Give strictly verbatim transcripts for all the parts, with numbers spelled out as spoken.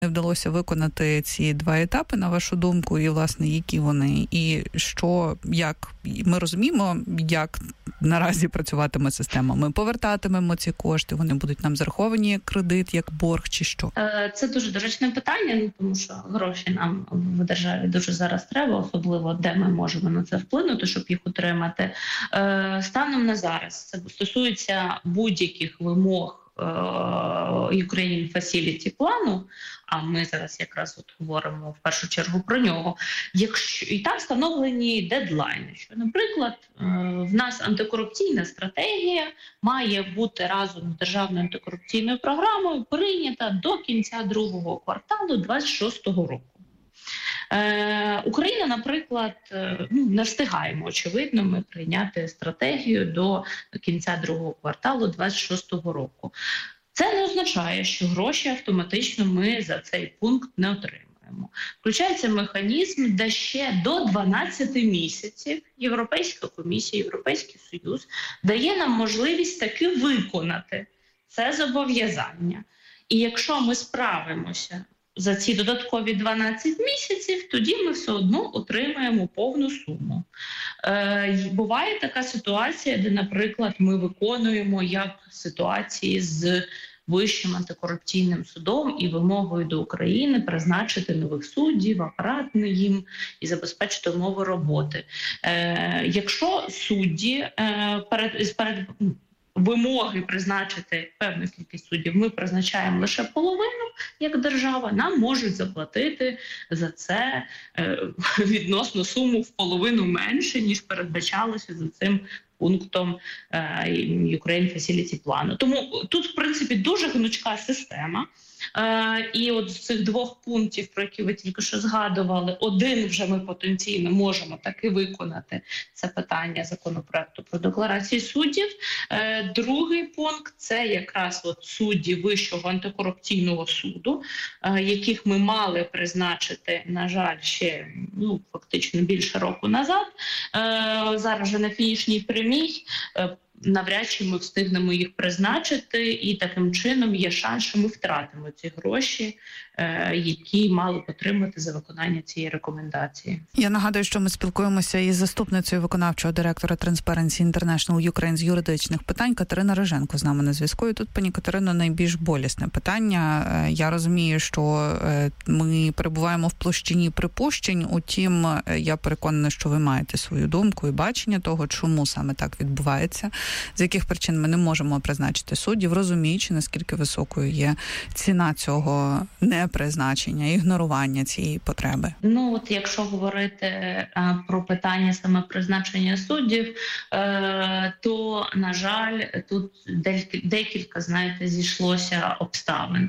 не вдалося виконати ці два етапи, на вашу думку, і, власне, які вони, і що, як, ми розуміємо, як наразі працюватиме система. Ми повертатимемо ці кошти, вони будуть нам зараховані як кредит, як борг, чи що? Це дуже доречне питання, тому що гроші нам в державі дуже зараз треба, особливо де ми можемо на це вплинути, щоб їх отримати. Станом на зараз це стосується будь-яких вимог Ukraine Facility плану, а ми зараз якраз от говоримо в першу чергу про нього, якщо і там встановлені дедлайни, що, наприклад, в нас антикорупційна стратегія має бути разом з державною антикорупційною програмою прийнята до кінця другого кварталу двадцять шостого року. Е, Україна, наприклад, ну, не встигаємо, очевидно, ми прийняти стратегію до кінця другого кварталу двадцять шостого року. Це не означає, що гроші автоматично ми за цей пункт не отримаємо. Включається механізм, де ще до дванадцяти місяців Європейська комісія, Європейський Союз дає нам можливість таки виконати це зобов'язання. І якщо ми справимося за ці додаткові дванадцять місяців, тоді ми все одно отримаємо повну суму. Е, буває така ситуація, де, наприклад, ми виконуємо як ситуації з Вищим антикорупційним судом і вимогою до України призначити нових суддів, апарат їм і забезпечити умови роботи. Е, якщо судді е, перед, перед вимоги призначити певну кількість суддів ми призначаємо лише половину, як держава, нам можуть заплатити за це е, відносно суму в половину менше, ніж передбачалося за цим пунктом е, Ukraine Facility плану. Тому тут, в принципі, дуже гнучка система. Е, і от з цих двох пунктів, про які ви тільки що згадували, один вже ми потенційно можемо таки виконати. Це питання законопроекту про декларації суддів. Е, другий пункт – це якраз от судді Вищого антикорупційного суду, е, яких ми мали призначити, на жаль, ще ну, фактично більше року назад. Е, зараз вже на фінішній прямій. Е, навряд чи ми встигнемо їх призначити, і таким чином є шанс, що ми втратимо ці гроші, е, які мали б отримати за виконання цієї рекомендації. Я нагадую, що ми спілкуємося із заступницею виконавчого директора Transparency International Ukraine з юридичних питань Катерина Риженко з нами на зв'язку. І тут, пані Катерино, найбільш болісне питання. Я розумію, що ми перебуваємо в площині припущень, утім, я переконана, що ви маєте свою думку і бачення того, чому саме так відбувається, з яких причин ми не можемо призначити суддів, розуміючи, наскільки високою є ціна цього непризначення, ігнорування цієї потреби. Ну, от якщо говорити а, про питання саме призначення суддів, е, то, на жаль, тут декілька, декілька, знаєте, зійшлося обставин.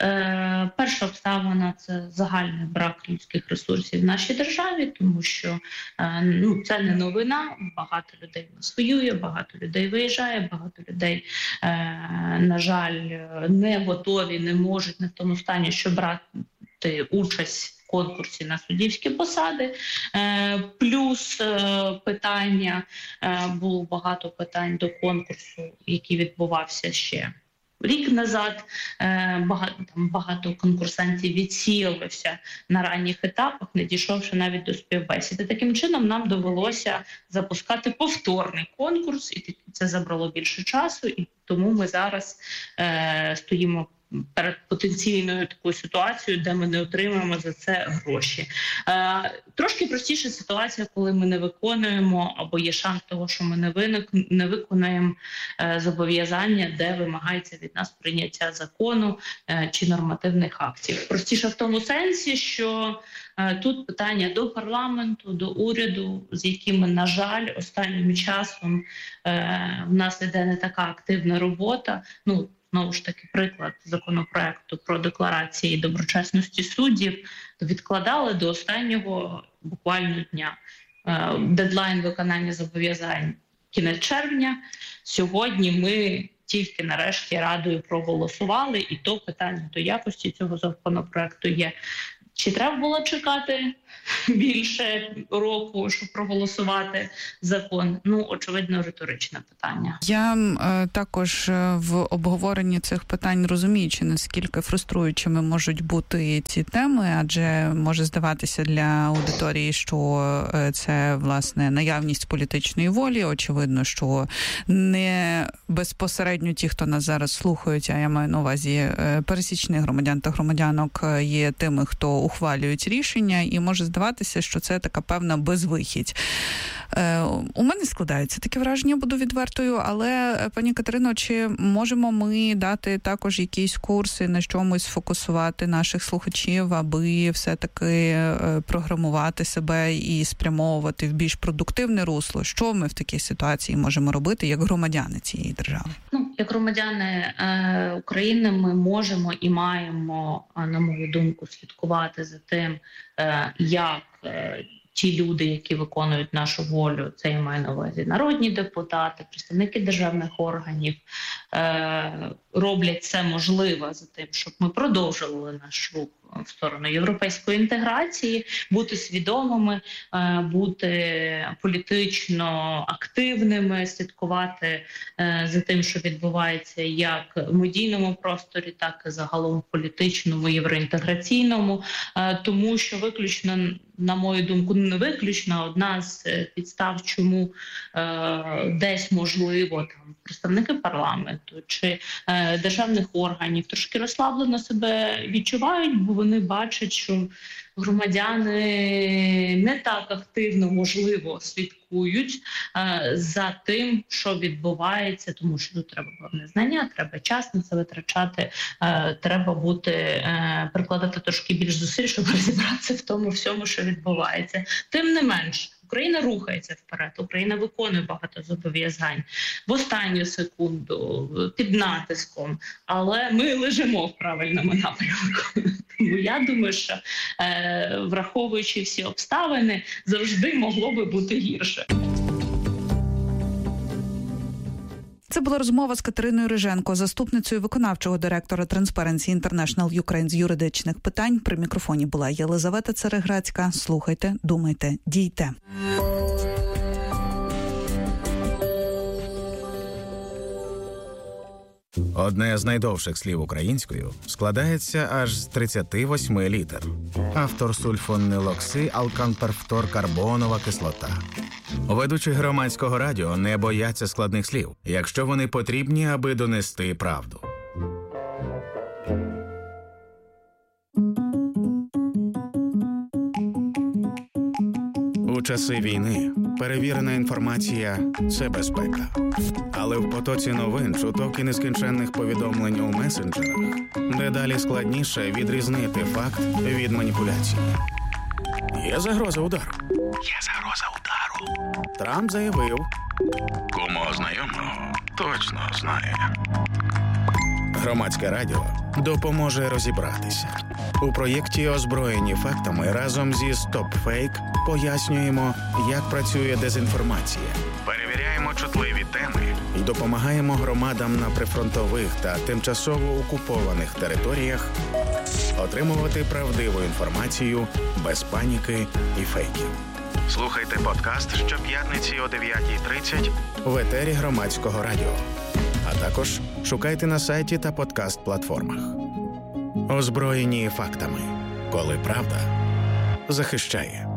Е, перша обставина – це загальний брак людських ресурсів в нашій державі, тому що е, ну, це не новина, багато людей в нас воює, багато людей виїжджає, багато людей, е, на жаль, не готові, не можуть, не в тому стані, щоб брати участь в конкурсі на суддівські посади. Е, плюс е, питання, е, було багато питань до конкурсу, який відбувався ще рік назад. Багато, там, багато конкурсантів відсіялося на ранніх етапах, не дійшовши навіть до співбесіди. Таким чином нам довелося запускати повторний конкурс, і це забрало більше часу, і тому ми зараз е, стоїмо перед потенційною такою ситуацією, де ми не отримаємо за це гроші. Е, трошки простіша ситуація, коли ми не виконуємо, або є шанс того, що ми не, виник, не виконаємо е, зобов'язання, де вимагається від нас прийняття закону е, чи нормативних актів. Простіше в тому сенсі, що е, тут питання до парламенту, до уряду, з якими, на жаль, останнім часом е, в нас іде не така активна робота. Ну, знову ж таки, приклад законопроекту про декларації доброчесності суддів відкладали до останнього буквально дня. Дедлайн виконання зобов'язань кінець червня. Сьогодні ми тільки нарешті Радою проголосували, і то питання до якості цього законопроекту є. Чи треба було чекати більше року, щоб проголосувати закон? Ну, очевидно, риторичне питання. Я е, також в обговоренні цих питань розуміючи, наскільки фруструючими можуть бути ці теми, адже може здаватися для аудиторії, що це, власне, наявність політичної волі. Очевидно, що не безпосередньо ті, хто нас зараз слухають, а я маю на увазі пересічних громадян та громадянок, є тими, хто ухвалюють рішення, і може здаватися, що це така певна безвихідь. Е, у мене складається таке враження, буду відвертою, але, пані Катерино, чи можемо ми дати також якісь курси, на чомусь фокусувати наших слухачів, аби все-таки програмувати себе і спрямовувати в більш продуктивне русло? Що ми в такій ситуації можемо робити як громадяни цієї держави? Ну, як громадяни е, України ми можемо і маємо, на мою думку, слідкувати за тим, е, як е, ті люди, які виконують нашу волю, це я маю на увазі народні депутати, представники державних органів, е, роблять все можливе за тим, щоб ми продовжували наш рух в сторону європейської інтеграції, бути свідомими, бути політично активними, слідкувати за тим, що відбувається як в медійному просторі, так і загалом в політичному, євроінтеграційному, тому що виключно, на мою думку, не виключно, одна з підстав, чому десь можливо там представники парламенту чи державних органів трошки розслаблено себе відчувають, бо вони бачать, що громадяни не так активно, можливо, слідкують е, за тим, що відбувається, тому що тут треба певне знання, треба час на це витрачати, е, треба бути, е, прикладати трошки більш зусиль, щоб розібратися в тому всьому, що відбувається. Тим не менш, Україна рухається вперед, Україна виконує багато зобов'язань в останню секунду, під натиском, але ми лежимо в правильному напрямку. Тому я думаю, що е, враховуючи всі обставини, завжди могло би бути гірше. Це була розмова з Катериною Риженко, заступницею виконавчого директора Transparency International Ukraine з юридичних питань. При мікрофоні була Єлизавета Цареградська. Слухайте, думайте, дійте. Одне з найдовших слів українською складається аж з тридцяти восьми літер. Автор сульфонилокси алканперфторкарбонова кислота. Ведучі громадського радіо не бояться складних слів, якщо вони потрібні, аби донести правду. У часи війни перевірена інформація – це безпека. Але в потоці новин, чуток і нескінченних повідомлень у месенджерах дедалі складніше відрізнити факт від маніпуляції. Є загроза удару. Є загроза удару. Трамп заявив. Кому знайомого точно знає. Громадське радіо допоможе розібратися. У проєкті «Озброєні фактами» разом зі StopFake пояснюємо, як працює дезінформація. Перевіряємо чутливі теми і допомагаємо громадам на прифронтових та тимчасово окупованих територіях отримувати правдиву інформацію без паніки і фейків. Слухайте подкаст щоп'ятниці о дев'ятій тридцять в етері Громадського радіо. А також шукайте на сайті та подкаст-платформах. Озброєні фактами, коли правда захищає.